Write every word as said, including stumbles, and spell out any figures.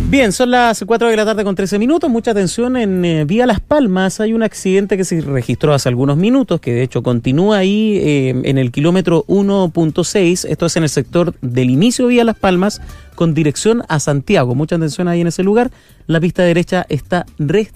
Bien, son las cuatro de la tarde con trece minutos. Mucha atención en eh, Vía Las Palmas. Hay un accidente que se registró hace algunos minutos, que de hecho continúa ahí eh, en el kilómetro uno punto seis. Esto es en el sector del inicio de Vía Las Palmas con dirección a Santiago. Mucha atención ahí en ese lugar. La pista derecha está restringida.